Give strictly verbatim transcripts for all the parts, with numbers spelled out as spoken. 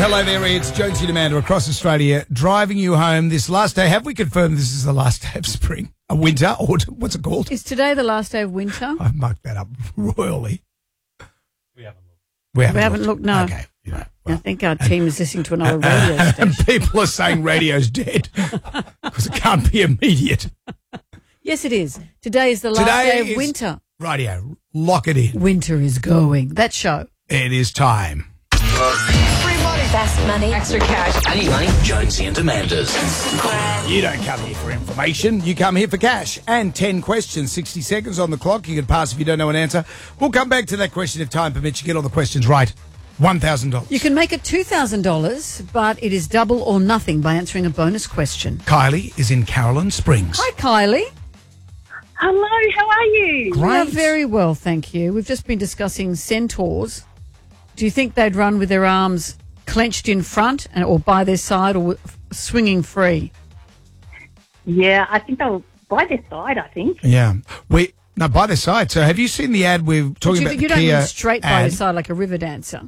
Hello there, it's Jonesy and Amanda across Australia driving you home this last day. Have we confirmed this is the last day of spring? A winter? Or what's it called? Is today the last day of winter? I've mucked that up royally. We haven't looked. We haven't, we haven't looked. looked, no. Okay. You know, well, I think our team is listening to another radio and station. people are saying radio's dead because it can't be immediate. Yes, it is. Today is the last Today day of is- winter. Radio, lock it in. Winter is going. That show. It is time. Best money. Extra cash. Any money? Jonesy and Amanda's. You don't come here for information. You come here for cash. And ten questions, sixty seconds on the clock. You can pass if you don't know an answer. We'll come back to that question if time permits. You get all the questions right. one thousand dollars. You can make it two thousand dollars, but it is double or nothing by answering a bonus question. Kylie is in Caroline Springs. Hi, Kylie. Hello, how are you? We are Great. very well, thank you. We've just been discussing centaurs. Do you think they'd run with their arms clenched in front and, or by their side or swinging free? Yeah, I think they'll by their side, I think. Yeah. We no, by the side. So have you seen the ad we're But talking you, about? you the don't Kia mean straight by ad? your side like a river dancer.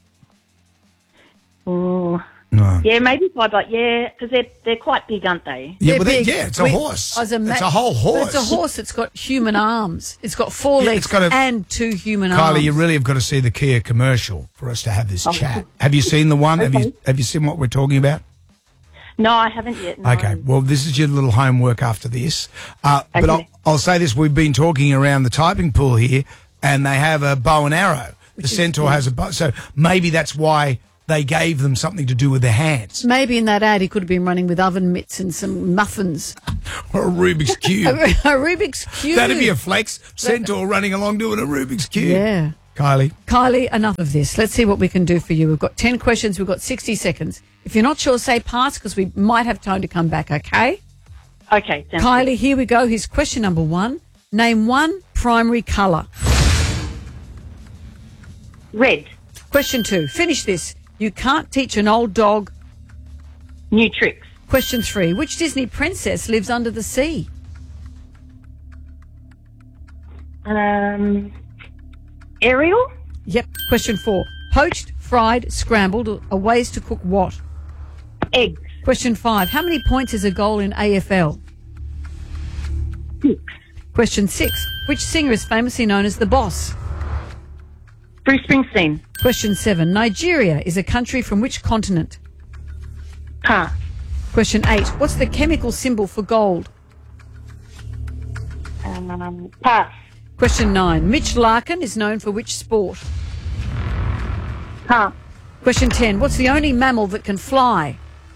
Oh, No. yeah, maybe side, but yeah, because they're, they're quite big, aren't they? Yeah, They're well, they- big. yeah, it's a We- horse. as a ma- it's a whole but horse. It's a horse that's got human arms. It's got four Yeah, legs it's got a- and two human arms. Kylie, you really have got to see the Kia commercial for us to have this chat. Have you seen the one? Have you Okay. Have you seen what we're talking about? No, I haven't yet. No. Okay, well, this is your little homework after this. Uh, But I'll, Okay. I'll say this, we've been talking around the typing pool here, and they have a bow and arrow. The is Centaur cool. has a bow, so maybe that's why they gave them something to do with their hands. Maybe in that ad he could have been running with oven mitts and some muffins. Or a Rubik's A, Cube. a Rubik's Cube. That'd be a flex. Centaur running along doing a Rubik's Cube. Yeah. Kylie. Kylie, enough of this. Let's see what we can do for you. We've got ten questions. We've got sixty seconds. If you're not sure, say pass because we might have time to come back, okay? Okay, sounds Kylie, here we go. Here's question number one. Name one primary colour. good. Red, Question two. Finish this. You can't teach an old dog. new tricks. Question three. Which Disney princess lives under the sea? Um, Ariel, Yep. Question four. Poached, fried, scrambled are ways to cook what? eggs, Question five. How many points is a goal in A F L? six. Question six. Which singer is famously known as the Boss? Bruce Springsteen. Question seven. Nigeria is a country from which continent? Pass. Question eight. What's the chemical symbol for gold? Um, pass. Question nine. Mitch Larkin is known for which sport? Pass. Question ten. What's the only mammal that can fly?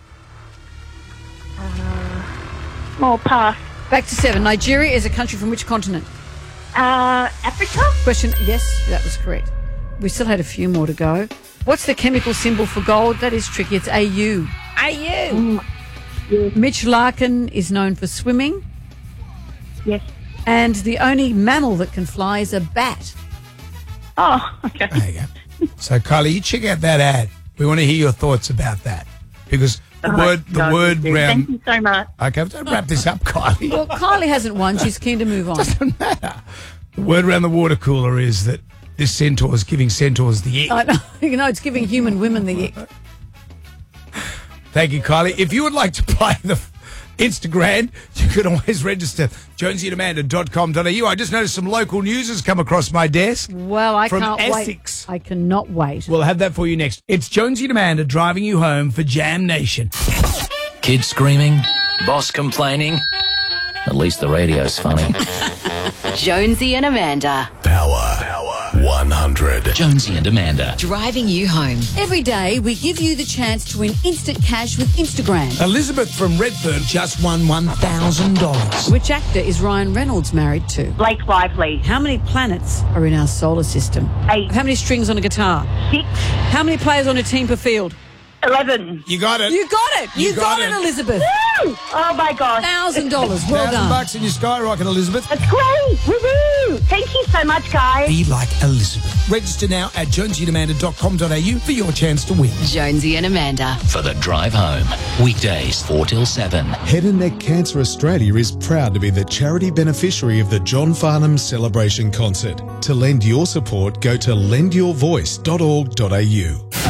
Oh, pass. Back to seven. Nigeria is a country from which continent? Uh, Africa? Question. Yes, that was correct. We still had a few more to go. What's the chemical symbol for gold? That is tricky. It's A U. A U. Mitch Larkin is known for swimming. Yes. And the only mammal that can fly is a bat. Oh, okay. There you go. So, Kylie, you check out that ad. We want to hear your thoughts about that. Because the Oh, word the God, word Thank round... you so much. Okay, don't wrap this up, Kylie. Well, Kylie hasn't won. She's keen to move on. Doesn't matter. The word around the water cooler is that this centaur is giving centaurs the ick. I know, you know, it's giving human women the ick. Thank you, Kylie. If you would like to play the Instagram, you can always register jonesy and amanda dot com dot a u. I just noticed some local news has come across my desk. Well, I From can't Essex. wait. I cannot wait. We'll have that for you next. It's Jonesy and Amanda driving you home for Jam Nation. Kids screaming, boss complaining. At least the radio's funny. Jonesy and Amanda. Power. Power. one hundred. Jonesy and Amanda. Driving you home. Every day, we give you the chance to win instant cash with Instagram. Elizabeth from Redfern just won one thousand dollars. Which actor is Ryan Reynolds married to? Blake Lively. How many planets are in our solar system? Eight. How many strings on a guitar? Six. How many players on a team per field? Eleven. You got it. You got it. You, You got, got it, it. Elizabeth. Woo! Oh, my gosh. Thousand dollars. Well Thousand done. bucks in your skyrocket, Elizabeth. That's great. Woohoo! Thank you so much, guys. Be like Elizabeth. Register now at jonesy and amanda dot com dot a u for your chance to win. Jonesy and Amanda. For the drive home. Weekdays four till seven. Head and Neck Cancer Australia is proud to be the charity beneficiary of the John Farnham Celebration Concert. To lend your support, go to lend your voice dot org dot a u.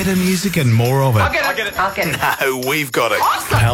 better music and more of it. I'll get it. I'll get it. No, we've got it.